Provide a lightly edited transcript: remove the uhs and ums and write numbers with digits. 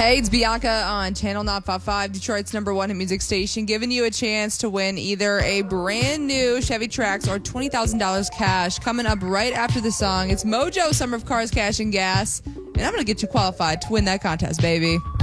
Hey, it's Bianca on Channel 955, Detroit's #1 hit music station, giving you a chance to win either a brand new Chevy Trax or $20,000 cash. Coming up right after the song, it's Mojo, Summer of Cars, Cash, and Gas. And I'm going to get you qualified to win that contest, baby.